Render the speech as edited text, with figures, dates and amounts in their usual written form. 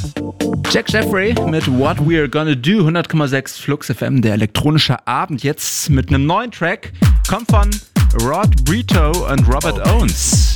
Jack Jeffrey mit What We're Gonna Do, 100,6 Flux FM, der elektronische Abend. Jetzt mit einem neuen Track, kommt von Rod Brito und Robert Owens.